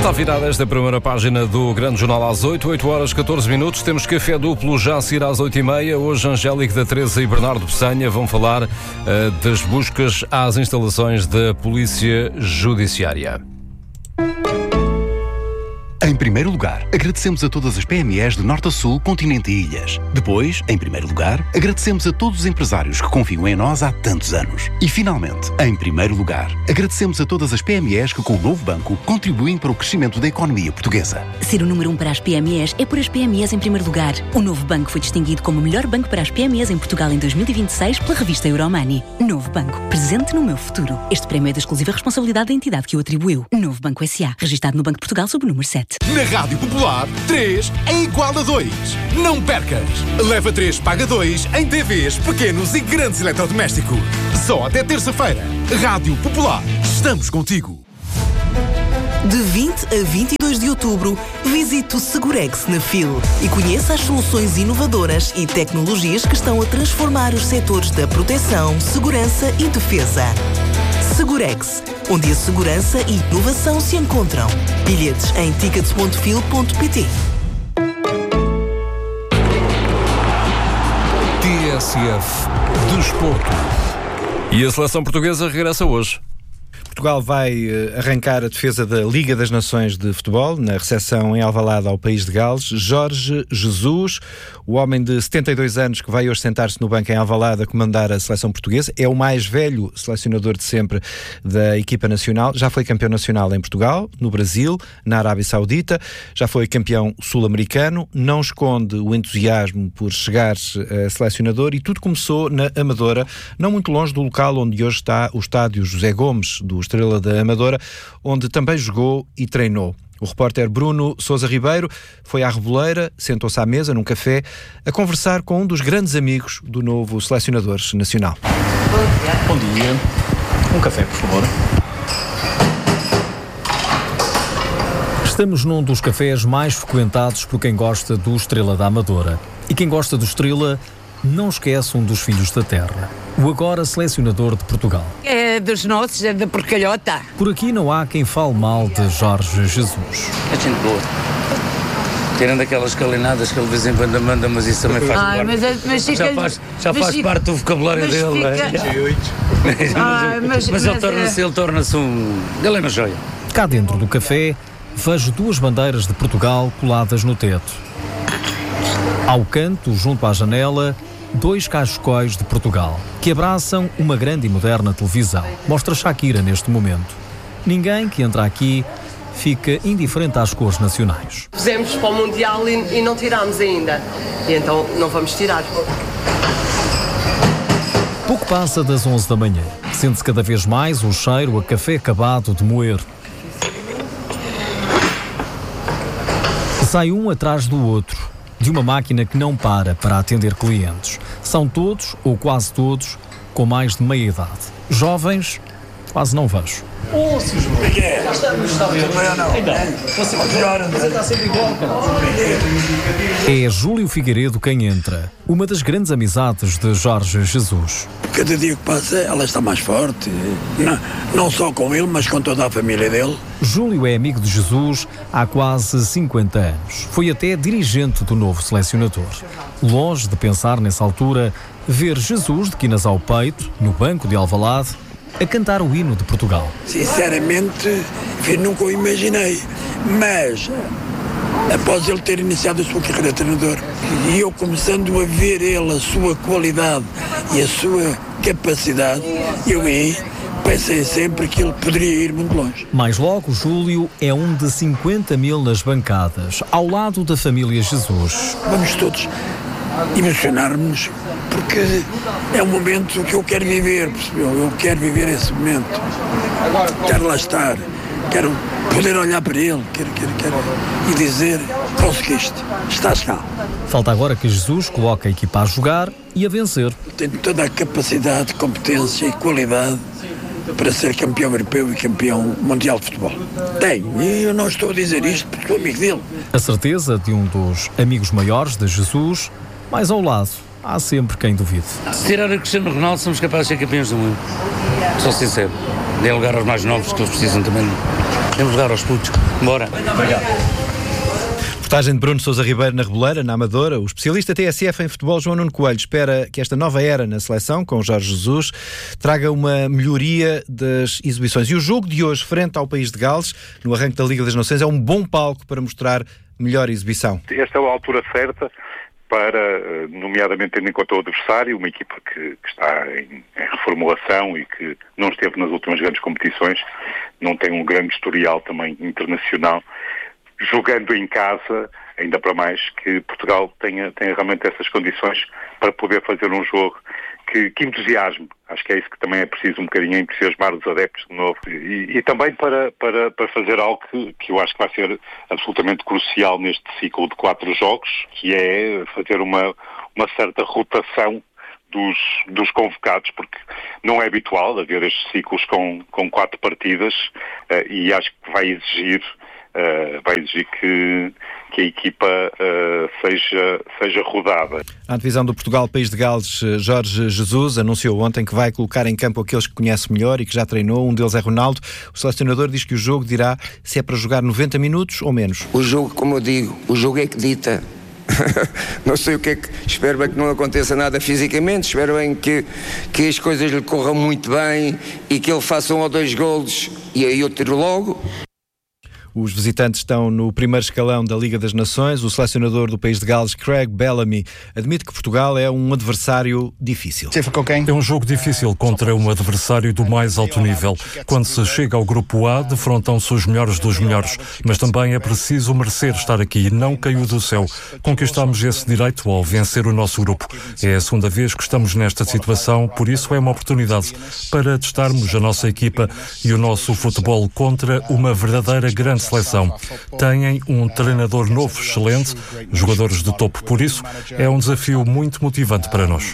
Está virada esta primeira página do Grande Jornal às 8 horas 14 minutos. Temos café duplo já a seguir às 8h30. Hoje Angélica da Teresa e Bernardo Peçanha vão falar das buscas às instalações da Polícia Judiciária. Em primeiro lugar, agradecemos a todas as PMEs de norte a sul, continente e ilhas. Depois, em primeiro lugar, agradecemos a todos os empresários que confiam em nós há tantos anos. E finalmente, em primeiro lugar, agradecemos a todas as PMEs que com o novo banco contribuem para o crescimento da economia portuguesa. Ser o número 1 para as PMEs é por as PMEs em primeiro lugar. O novo banco foi distinguido como o melhor banco para as PMEs em Portugal em 2026 pela revista Euromoney. Novo Banco, presente no meu futuro. Este prémio é da exclusiva responsabilidade da entidade que o atribuiu. Novo Banco S.A., registado no Banco de Portugal sob o número 7. Na Rádio Popular, 3 é igual a 2. Não percas! Leva 3, paga 2 em TVs, pequenos e grandes eletrodomésticos. Só até terça-feira. Rádio Popular, estamos contigo. De 20 a 22 de outubro, visite o Segurex na FIL e conheça as soluções inovadoras e tecnologias que estão a transformar os setores da proteção, segurança e defesa. Segurex, onde a segurança e inovação se encontram. Bilhetes em tickets.fil.pt. TSF Desporto. E a seleção portuguesa regressa hoje. Portugal vai arrancar a defesa da Liga das Nações de Futebol, na recepção em Alvalade ao país de Gales. Jorge Jesus, o homem de 72 anos que vai hoje sentar-se no banco em Alvalade a comandar a seleção portuguesa, é o mais velho selecionador de sempre da equipa nacional. Já foi campeão nacional em Portugal, no Brasil, na Arábia Saudita, já foi campeão sul-americano, não esconde o entusiasmo por chegar a selecionador e tudo começou na Amadora, não muito longe do local onde hoje está o estádio José Gomes, do Estrela da Amadora, onde também jogou e treinou. O repórter Bruno Sousa Ribeiro foi à Reboleira, sentou-se à mesa num café a conversar com um dos grandes amigos do novo selecionador nacional. Bom dia. Um café, por favor. Estamos num dos cafés mais frequentados por quem gosta do Estrela da Amadora. E quem gosta do Estrela não esquece um dos filhos da terra, o agora selecionador de Portugal. É dos nossos, é da porcalhota. Por aqui não há quem fale mal de Jorge Jesus. É gente boa. Tirando aquelas calinadas que ele de vez em quando manda, mas isso também faz parte. Já faz parte do vocabulário dele. Mas ele torna-se um... Ele é uma joia. Cá dentro do café, vejo duas bandeiras de Portugal coladas no teto. Ao canto, junto à janela, dois cascóis de Portugal, que abraçam uma grande e moderna televisão. Mostra Shakira neste momento. Ninguém que entra aqui fica indiferente às cores nacionais. Fizemos para o Mundial e não tirámos ainda. E então não vamos tirar. Pouco passa das 11 da manhã. Sente-se cada vez mais o cheiro a café acabado de moer. Sai um atrás do outro, de uma máquina que não para atender clientes. São todos, ou quase todos, com mais de meia idade. Jovens, quase não vejo. Como é que é? Está bem ou não? Você está sempre igual, É Júlio Figueiredo quem entra, uma das grandes amizades de Jorge Jesus. Cada dia que passa, ela está mais forte. Não só com ele, mas com toda a família dele. Júlio é amigo de Jesus há quase 50 anos. Foi até dirigente do novo selecionador. Longe de pensar nessa altura, ver Jesus de quinas ao peito, no banco de Alvalade, a cantar o hino de Portugal. Sinceramente, nunca o imaginei. Mas, após ele ter iniciado a sua carreira de treinador, e eu começando a ver ele, a sua qualidade e a sua capacidade, eu aí pensei sempre que ele poderia ir muito longe. Mais logo, Júlio é um de 50 mil nas bancadas, ao lado da família Jesus. Vamos todos emocionar-nos, porque é um momento que eu quero viver, percebeu? Eu quero viver esse momento. Quero lá estar, quero poder olhar para ele, quero e dizer, conseguiste, estás cá. Falta agora que Jesus coloque a equipa a jogar e a vencer. Tem toda a capacidade, competência e qualidade para ser campeão europeu e campeão mundial de futebol. Tem, e eu não estou a dizer isto porque sou amigo dele. A certeza de um dos amigos maiores de Jesus, mas ao lado há sempre quem duvide. Se tirar a Cristiano Ronaldo, somos capazes de ser campeões do mundo. Sou sincero. Dê lugar aos mais novos, que eles precisam também Temos de dar aos putos. Bora. Obrigado. Reportagem de Bruno Sousa Ribeiro na Reboleira, na Amadora. O especialista TSF em futebol, João Nuno Coelho, espera que esta nova era na seleção, com Jorge Jesus, traga uma melhoria das exibições. E o jogo de hoje, frente ao país de Gales, no arranque da Liga das Nações, é um bom palco para mostrar melhor exibição. Esta é a altura certa para, nomeadamente tendo em conta o adversário, uma equipa que está em reformulação e que não esteve nas últimas grandes competições, não tem um grande historial também internacional, jogando em casa, ainda para mais que Portugal tenha realmente essas condições para poder fazer um jogo que entusiasme. Acho que é isso que também é preciso um bocadinho, entusiasmar os adeptos de novo. E também para fazer algo que eu acho que vai ser absolutamente crucial neste ciclo de 4 jogos, que é fazer uma certa rotação dos convocados, porque não é habitual haver estes ciclos com 4 partidas e acho que vai exigir que a equipa seja rodada. A divisão do Portugal-País de Gales, Jorge Jesus anunciou ontem que vai colocar em campo aqueles que conhece melhor e que já treinou, um deles é Ronaldo. O selecionador diz que o jogo dirá se é para jogar 90 minutos ou menos. O jogo, como eu digo, o jogo é que dita. Não sei o que é que... Espero bem que não aconteça nada fisicamente, espero bem que as coisas lhe corram muito bem e que ele faça 1 ou 2 golos e aí eu tiro logo. Os visitantes estão no primeiro escalão da Liga das Nações. O selecionador do país de Gales, Craig Bellamy, admite que Portugal é um adversário difícil. É um jogo difícil contra um adversário do mais alto nível. Quando se chega ao grupo A, defrontam-se os melhores dos melhores. Mas também é preciso merecer estar aqui. Não caiu do céu. Conquistamos esse direito ao vencer o nosso grupo. É a segunda vez que estamos nesta situação, por isso é uma oportunidade para testarmos a nossa equipa e o nosso futebol contra uma verdadeira grande seleção. Têm um treinador novo excelente, jogadores de topo, por isso é um desafio muito motivante para nós.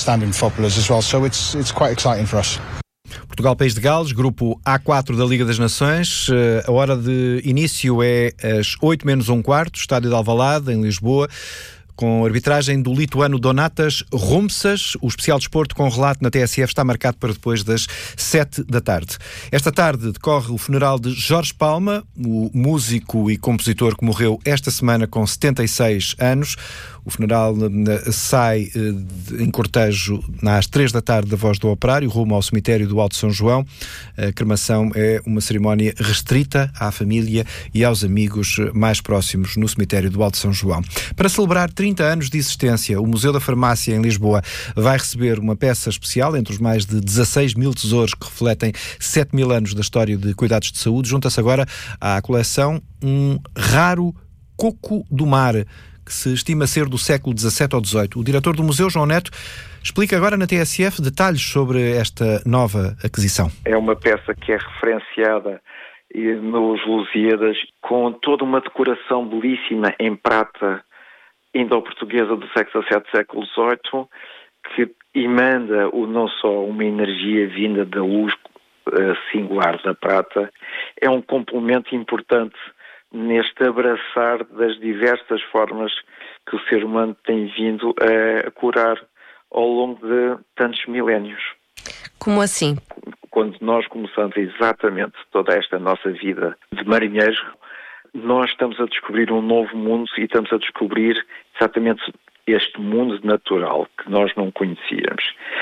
Portugal, País de Gales, grupo A4 da Liga das Nações. A hora de início é às 8:45, estádio de Alvalade, em Lisboa, com a arbitragem do lituano Donatas Rumsas. O especial desporto com relato na TSF está marcado para depois das 7:00. Esta tarde decorre o funeral de Jorge Palma, o músico e compositor que morreu esta semana com 76 anos. O funeral sai em cortejo às 3:00 da Voz do Operário, rumo ao cemitério do Alto São João. A cremação é uma cerimónia restrita à família e aos amigos mais próximos no cemitério do Alto São João. Para celebrar 30 anos de existência, o Museu da Farmácia em Lisboa vai receber uma peça especial entre os mais de 16 mil tesouros que refletem 7.000 anos da história de cuidados de saúde. Junta-se agora à coleção um raro coco do mar, que se estima ser do século XVII ou XVIII. O diretor do museu, João Neto, explica agora na TSF detalhes sobre esta nova aquisição. É uma peça que é referenciada nos Lusíadas com toda uma decoração belíssima em prata indo-portuguesa do século XVII, século XVIII, que emanda não só uma energia vinda da luz singular da prata, é um complemento importante neste abraçar das diversas formas que o ser humano tem vindo a curar ao longo de tantos milénios. Como assim? Quando nós começamos exatamente toda esta nossa vida de marinheiros, nós estamos a descobrir um novo mundo e estamos a descobrir exatamente este mundo natural que nós não conhecíamos.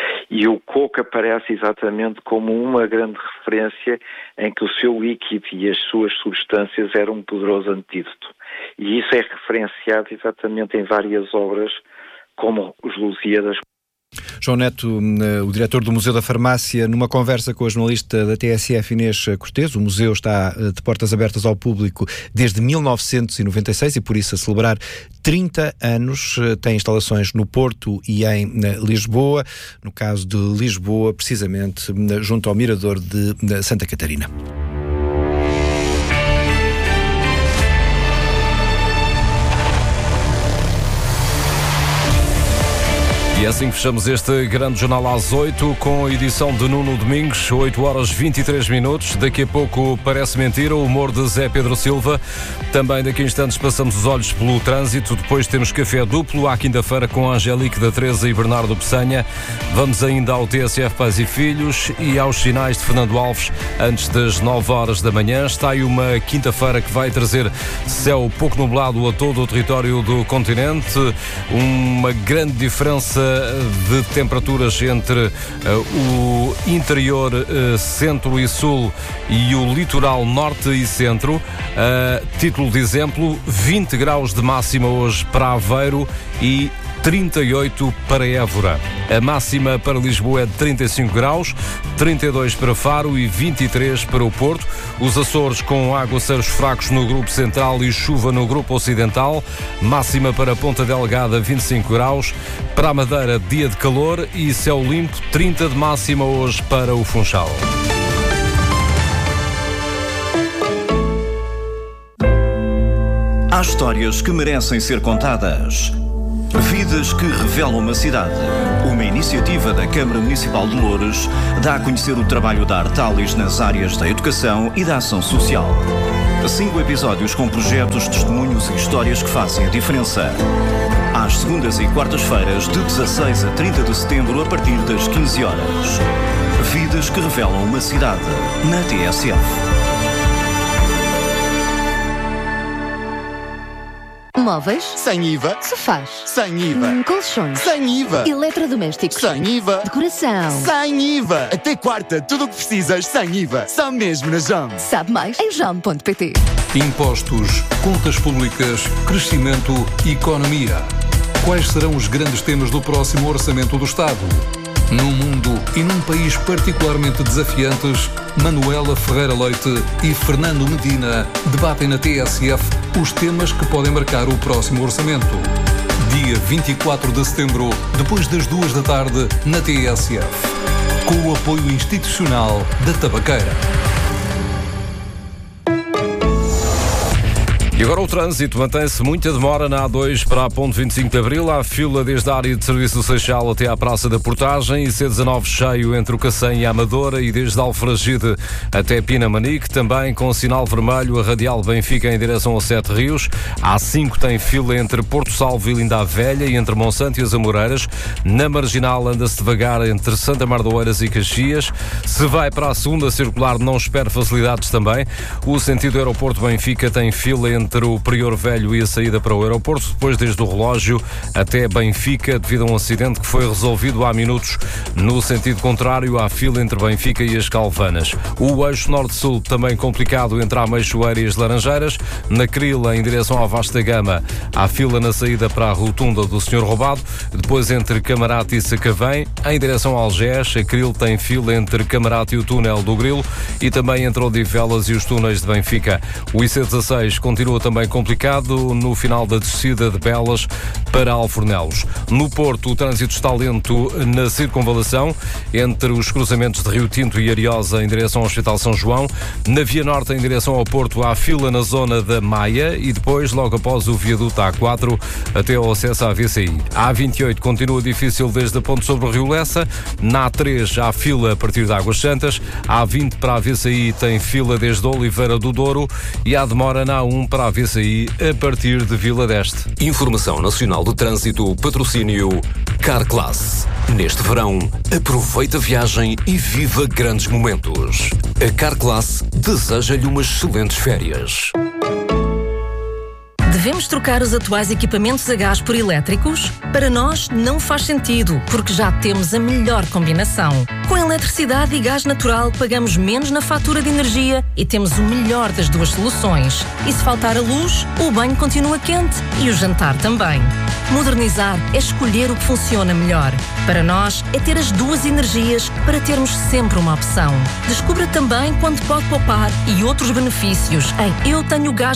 E o coco aparece exatamente como uma grande referência em que o seu líquido e as suas substâncias eram um poderoso antídoto. E isso é referenciado exatamente em várias obras, como os Lusíadas. João Neto, o diretor do Museu da Farmácia, numa conversa com a jornalista da TSF Inês Cortês. O museu está de portas abertas ao público desde 1996 e por isso a celebrar 30 anos. Tem instalações no Porto e em Lisboa. No caso de Lisboa, precisamente junto ao Mirador de Santa Catarina. E E assim fechamos este grande jornal às 8 com a edição de Nuno Domingos, 8 horas 23 minutos. Daqui a pouco Parece Mentira, o humor de Zé Pedro Silva. Também daqui a instantes passamos os olhos pelo trânsito. Depois temos café duplo à quinta-feira com Angélique da Teresa e Bernardo Peçanha. Vamos ainda ao TSF Pais e Filhos e aos sinais de Fernando Alves antes das 9 horas da manhã. Está aí uma quinta-feira que vai trazer céu pouco nublado a todo o território do continente. Uma grande diferença de temperaturas entre o interior centro e sul e o litoral norte e centro. Título de exemplo, 20 graus de máxima hoje para Aveiro e 38 para Évora. A máxima para Lisboa é de 35 graus, 32 para Faro e 23 para o Porto. Os Açores com aguaceiros fracos no grupo central e chuva no grupo ocidental. Máxima para Ponta Delgada, 25 graus. Para a Madeira, dia de calor e céu limpo, 30 de máxima hoje para o Funchal. Há histórias que merecem ser contadas. Vidas que revelam uma cidade. Uma iniciativa da Câmara Municipal de Loures dá a conhecer o trabalho da Artalis nas áreas da educação e da ação social. 5 episódios com projetos, testemunhos e histórias que fazem a diferença. Às segundas e quartas-feiras, de 16 a 30 de setembro, a partir das 15 horas. Vidas que revelam uma cidade, na TSF. Móveis? Sem IVA. Sofás? Sem IVA. Colchões? Sem IVA. Eletrodomésticos? Sem IVA. Decoração? Sem IVA. Até quarta, tudo o que precisas sem IVA. Só mesmo na JOM. Sabe mais em JOM.pt. Impostos, contas públicas, crescimento e economia. Quais serão os grandes temas do próximo Orçamento do Estado? Num mundo e num país particularmente desafiantes, Manuela Ferreira Leite e Fernando Medina debatem na TSF os temas que podem marcar o próximo orçamento. Dia 24 de setembro, depois das 2 da tarde, na TSF. Com o apoio institucional da Tabaqueira. E agora o trânsito. Mantém-se muita demora na A2 para a ponte 25 de Abril. Há fila desde a área de serviço do Seixal até à Praça da Portagem e C19 cheio entre o Cacém e a Amadora e desde Alfragide até Pinamanique. Também com sinal vermelho a Radial Benfica em direção ao Sete Rios. A A5 tem fila entre Porto Salvo e Linda a Velha e entre Monsanto e as Amoreiras. Na Marginal anda-se devagar entre Santa Mar de Oeiras e Caxias. Se vai para a segunda circular não espere facilidades também. O sentido aeroporto Benfica tem fila entre o Prior Velho e a saída para o aeroporto, depois desde o relógio até Benfica, devido a um acidente que foi resolvido há minutos. No sentido contrário, há fila entre Benfica e as Calvanas. O eixo norte-sul também complicado entre a Meixoeira e as Laranjeiras. Na Crila, em direção à Vasta Gama, há fila na saída para a rotunda do Senhor Roubado. Depois entre Camarate e Sacavém, em direção a Algés, a Cril tem fila entre Camarate e o túnel do Grilo e também entre Odivelas e os túneis de Benfica. O IC16 continua também complicado no final da descida de Belas para Alfornelos. No Porto, o trânsito está lento na circunvalação entre os cruzamentos de Rio Tinto e Ariosa em direção ao Hospital São João. Na Via Norte, em direção ao Porto, há fila na zona da Maia e depois, logo após o viaduto A4, até ao acesso à VCI. A A28 continua difícil desde a ponte sobre o Rio Lessa. Na A3 há fila a partir de Águas Santas. A A20 para a VCI tem fila desde Oliveira do Douro e há demora na A1 para a VCI a partir de Vila d'Este. Informação Nacional de Trânsito, patrocínio Carclass. Neste verão, aproveite a viagem e viva grandes momentos. A Carclass deseja-lhe umas excelentes férias. Devemos trocar os atuais equipamentos a gás por elétricos? Para nós, não faz sentido, porque já temos a melhor combinação. Com eletricidade e gás natural, pagamos menos na fatura de energia e temos o melhor das duas soluções. E se faltar a luz, o banho continua quente e o jantar também. Modernizar é escolher o que funciona melhor. Para nós, é ter as duas energias para termos sempre uma opção. Descubra também quanto pode poupar e outros benefícios em Eu Tenho Gás